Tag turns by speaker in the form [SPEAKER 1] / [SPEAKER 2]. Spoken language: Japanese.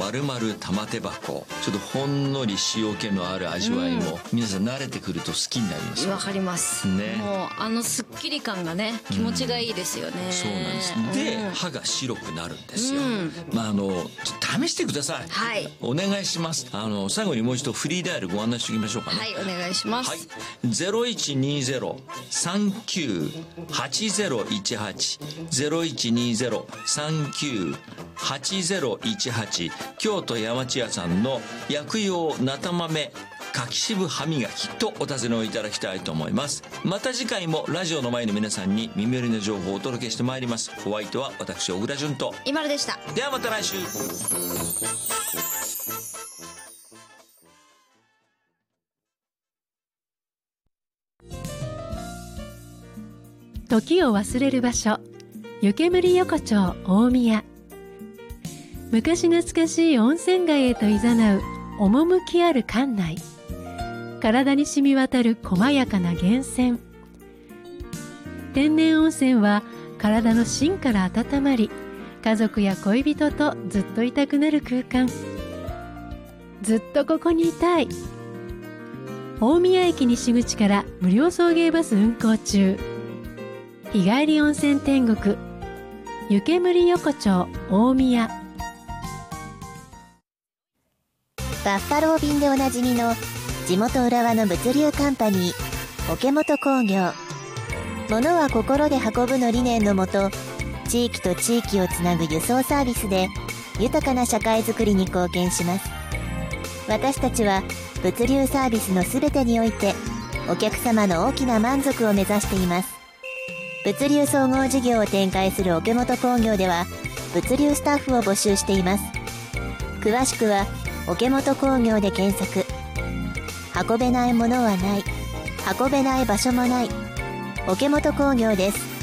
[SPEAKER 1] 丸々玉手箱、ちょっとほんのり塩気のある味わいも、皆さん慣れてくると好きになります。
[SPEAKER 2] わかりますね。もうすっきり感がね、気持ちがいいですよね。
[SPEAKER 1] そうなんです。で、歯が白くなるんですよ。まあちょっと試してください。
[SPEAKER 2] はい、
[SPEAKER 1] お願いします。最後にもう一度フリーダイヤルご案内しておきましょうかね。
[SPEAKER 2] はい、お願いします。
[SPEAKER 1] はい、0120-39-8018 0120-39-8018、京都山千屋さんの薬用なた豆柿渋歯磨きとお尋ねをいただきたいと思います。また次回もラジオの前の皆さんに耳寄りの情報をお届けしてまいります。お相手は私小倉淳と
[SPEAKER 2] 今るでした。
[SPEAKER 1] ではまた来週。
[SPEAKER 3] 時を忘れる場所、湯煙横丁大宮。昔懐かしい温泉街へと誘う趣ある館内。体に染み渡る細やかな源泉。天然温泉は体の芯から温まり、家族や恋人とずっといたくなる空間。ずっとここにいたい。大宮駅西口から無料送迎バス運行中。日帰り温泉天国、湯煙横丁大宮。
[SPEAKER 4] バッファロー便でおなじみの地元浦和の物流カンパニー桶本工業。物は心で運ぶの理念のもと、地域と地域をつなぐ輸送サービスで豊かな社会づくりに貢献します。私たちは物流サービスのすべてにおいてお客様の大きな満足を目指しています。物流総合事業を展開する桶本工業では物流スタッフを募集しています。詳しくは桶本工業で検索。運べないものはない、運べない場所もない。桶本工業です。